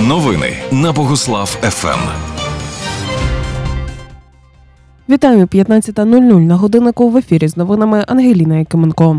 Новини на Богуслав ФМ. Вітаю, 15:00 на годиннику, в ефірі з новинами Ангеліна Якименко.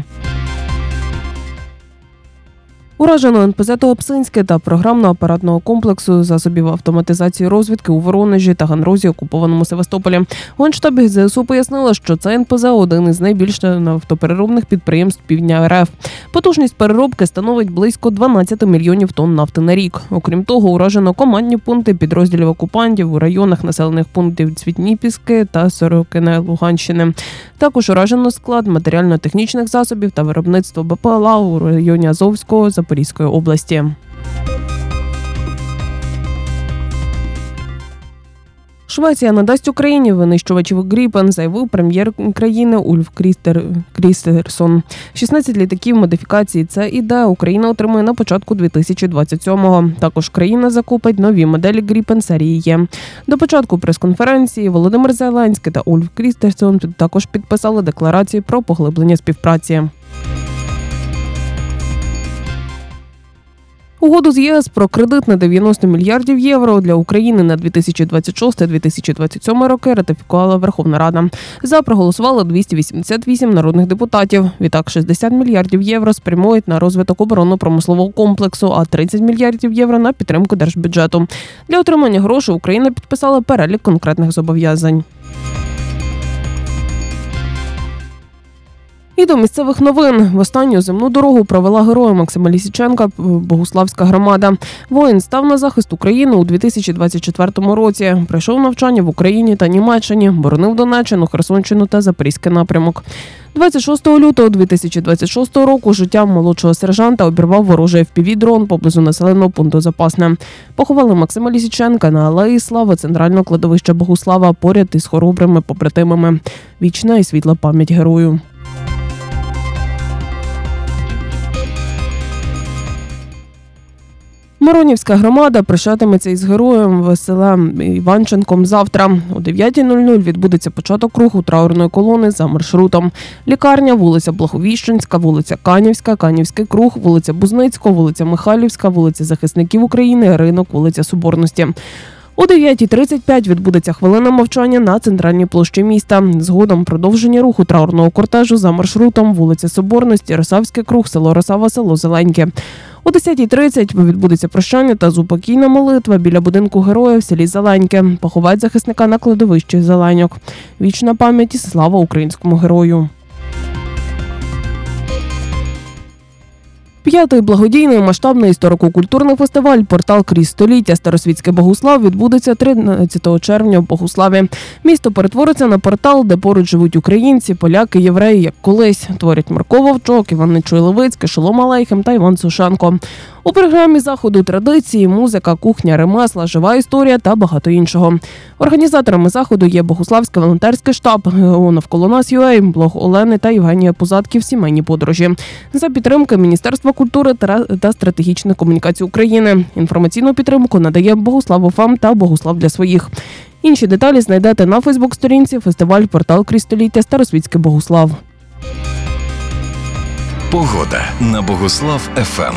Уражено НПЗ «Туапсинське» та програмно-апаратного комплексу засобів автоматизації розвідки у Воронежі та Ганрозі, окупованому Севастополі. У Генштабі ЗСУ пояснили, що це НПЗ – один із найбільш нафтопереробних підприємств півдня РФ. Потужність переробки становить близько 12 мільйонів тонн нафти на рік. Окрім того, уражено командні пункти підрозділів окупантів у районах населених пунктів Цвітні Піски та Сорокине Луганщини. Також уражено склад матеріально-технічних засобів та виробництво БПЛА у районі Азовського, Запорізької області. Швеція надасть Україні винищувачів «Гріпен», заявив прем'єр країни Ульф Крістерсон. 16 літаків модифікації «С» і «Д» Україна отримує на початку 2027-го. Також країна закупить нові моделі «Гріпен» серії «Є». До початку прес-конференції Володимир Зеленський та Ульф Крістерсон також підписали декларацію про поглиблення співпраці. Угоду з ЄС про кредит на 90 мільярдів євро для України на 2026-2027 роки ратифікувала Верховна Рада. За проголосувало 288 народних депутатів. Відтак 60 мільярдів євро спрямують на розвиток оборонно-промислового комплексу, а 30 мільярдів євро на підтримку держбюджету. Для отримання грошей Україна підписала перелік конкретних зобов'язань. І до місцевих новин. В останню земну дорогу провела героя Максима Лісіченка Богуславська громада. Воїн став на захист України у 2024 році. Пройшов навчання в Україні та Німеччині, боронив Донеччину, Херсонщину та Запорізький напрямок. 26 лютого 2026 року життя молодшого сержанта обірвав ворожий FPV-дрон поблизу населеного пункту Запасне. Поховали Максима Лісіченка на Алеї Слави центрального кладовища Богуслава поряд із хоробрими побратимами. Вічна і світла пам'ять герою. Миронівська громада прощатиметься із героєм Василем Іванченком завтра. О 9:00 відбудеться початок руху траурної колони за маршрутом. Лікарня, вулиця Благовіщенська, вулиця Канівська, Канівський круг, вулиця Бузницького, вулиця Михайлівська, вулиця Захисників України, ринок, вулиця Соборності. О 9:35 відбудеться хвилина мовчання на центральній площі міста. Згодом продовження руху траурного кортежу за маршрутом вулиця Соборності, Росавський круг, село Росава, село Зеленьке. О 10:30 відбудеться прощання та заупокійна молитва біля будинку героя в селі Зеленьке. Поховають захисника на кладовищі Зеленьок. Вічна пам'ять і слава українському герою. П'ятий благодійний масштабний історико-культурний фестиваль «Портал крізь століття. Старосвітський Богуслав» відбудеться 13 червня в Богуславі. Місто перетвориться на портал, де поруч живуть українці, поляки, євреї, як колись. Творять Марко Вовчок, Іван Нечуй-Левицький, Шолом Алейхем та Іван Сушенко. У програмі заходу традиції, музика, кухня, ремесла, жива історія та багато іншого. Організаторами заходу є Богуславський волонтерський штаб, навколо нас ЮА, блог Олени та Євгенія Позатків «Сімейні подорожі». За підтримки Міністерства культури та стратегічної комунікації України. Інформаційну підтримку надає Богуслав ФМ та Богуслав для своїх. Інші деталі знайдете на фейсбук-сторінці фестиваль «Портал крізь століття. Старосвітський Богуслав». Погода на Богуслав ФМ.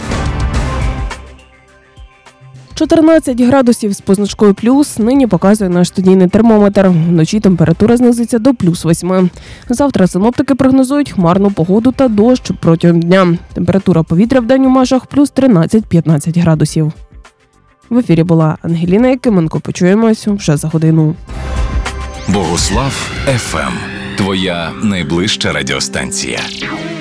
14 градусів з позначкою плюс нині показує наш студійний термометр. Вночі температура знизиться до +8. Завтра синоптики прогнозують хмарну погоду та дощ протягом дня. Температура повітря в день у межах плюс 13-15 градусів. В ефірі була Ангеліна Якименко. Почуємось вже за годину. Богуслав ФМ. Твоя найближча радіостанція.